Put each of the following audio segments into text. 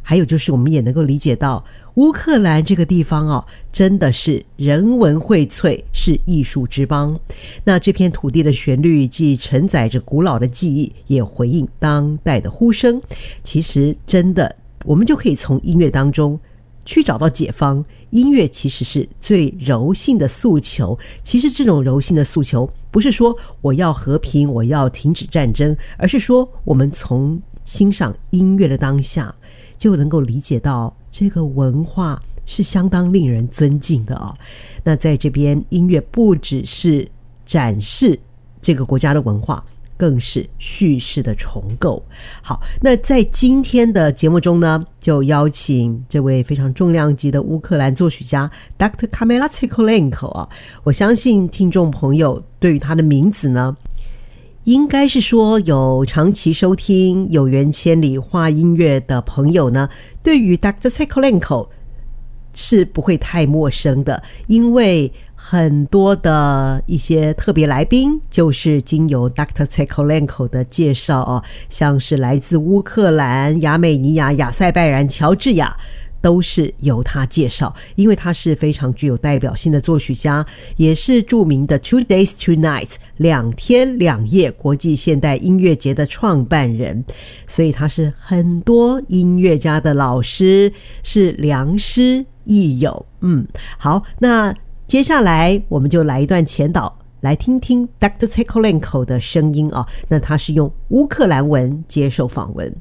还有就是我们也能够理解到乌克兰这个地方真的是人文荟萃，是艺术之邦。那这片土地的旋律既承载着古老的记忆，也回应当代的呼声。其实真的我们就可以从音乐当中去找到解放。音乐其实是最柔性的诉求，其实这种柔性的诉求不是说我要和平，我要停止战争，而是说我们从欣赏音乐的当下就能够理解到这个文化是相当令人尊敬的那在这边音乐不只是展示这个国家的文化，更是叙事的重构。好，那在今天的节目中呢，就邀请这位非常重量级的乌克兰作曲家 Dr. Kamila Tsykolenko 我相信听众朋友对于他的名字呢，应该是说有长期收听有缘千里画音乐的朋友呢，对于 Dr. Tsykolenko 是不会太陌生的，因为很多的一些特别来宾就是经由 Dr. Tsykolenko 的介绍像是来自乌克兰、亚美尼亚、亚塞拜然、乔治亚，都是由他介绍，因为他是非常具有代表性的作曲家，也是著名的 Two Days Two Nights 2天2夜国际现代音乐节的创办人，所以他是很多音乐家的老师，是良师益友。好，那接下来我们就来一段前导，来听听 Dr. Tsykolenko 的声音那他是用乌克兰文接受访问。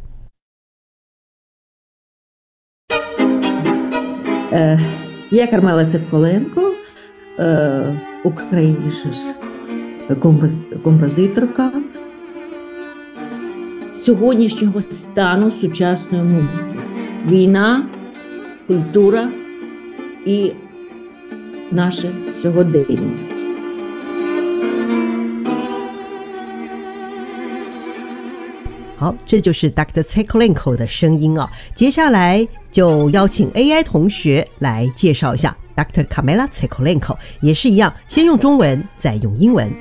Я Каміла Ципколенко, українська композиторка сьогоднішнього стану сучасної музики. Війна, культура і наше сьогодення. 好，这就是 Dr. Tsykolenko 的声音接下来就邀请 AI 同学来介绍一下 Dr. Kamila Tsykolenko， 也是一样，先用中文再用英文。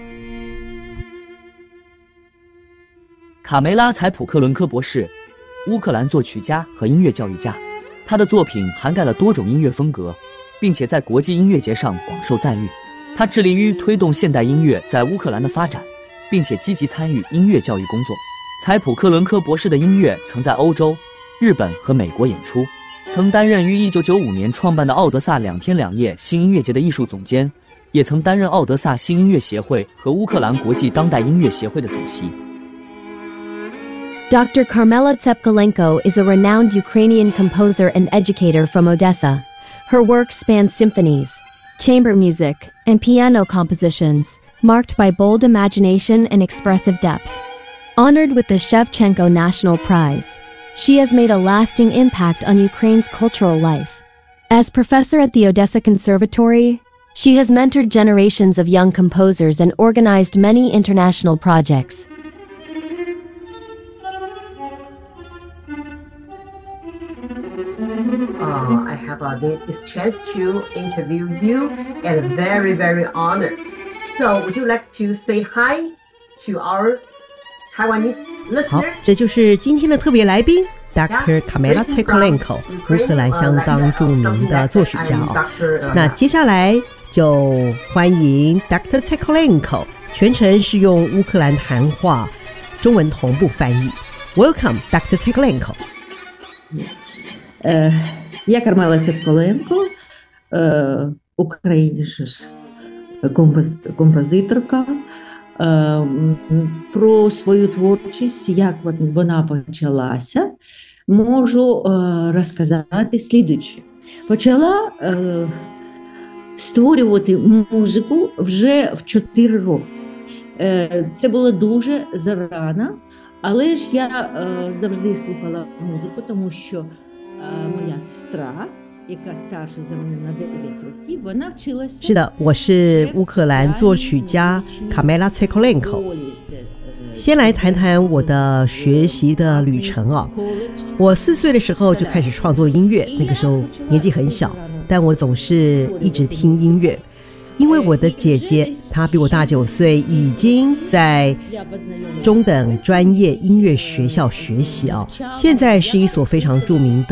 卡梅拉·采普克伦科博士，乌克兰作曲家和音乐教育家，他的作品涵盖了多种音乐风格，并且在国际音乐节上广受赞誉。他致力于推动现代音乐在乌克兰的发展，并且积极参与音乐教育工作。采普克伦科博士的音乐曾在欧洲、日本和美国演出，曾担任于1995年创办的奥德萨2天2夜新音乐节的艺术总监，也曾担任奥德萨新音乐协会和乌克兰国际当代音乐协会的主席。 Dr. Kamila Tsepkolenko is a renowned Ukrainian composer and educator from Odessa. Her work spans symphonies, chamber music, and piano compositions, marked by bold imagination and expressive depth. Honored with the Shevchenko National Prize, she has made a lasting impact on Ukraine's cultural life. As professor at the Odessa Conservatory, she has mentored generations of young composers and organized many international projects. I have this chance to interview you and very, very honored. So would you like to say hi to our Taiwanese listeners? 好，这就是今天的特别来宾 Dr. Kamila Tsykolenko， 乌克兰相当著名的作曲家那接下来就欢迎 Dr. Tsykolenko， 全程是用乌克兰谈话，中文同步翻译。Welcome, Dr. Tsykolenko. Я Каміла Ципколенко, українська композиторка. Про свою творчість, як вона почалася, можу розказати слідуюче. Почала створювати музику вже в 4 роки. Це було дуже зарано, але ж я завжди слухала музику, тому що моя сестра, яка старша за мене на 9 років, вона вчилася. 是的，我是乌克兰作曲家 Kamila Tsykolenko。先来谈谈我的学习的旅程我4岁的时候就开始创作音乐，那个时候年纪很小，但我总是一直听音乐。因为我的姐姐她比我大9岁，已经在中等专业音乐学校学习现在是一所非常著名的